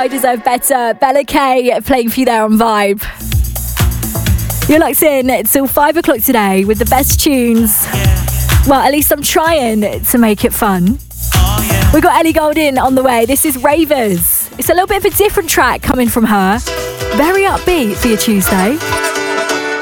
Deserve Better. Bella K playing for you there on Vibe. You're locked in till 5 o'clock today with the best tunes. Well, at least I'm trying to make it fun. We got Ellie Goulding on the way. This is Ravers. It's a little bit of a different track coming from her. Very upbeat for your Tuesday.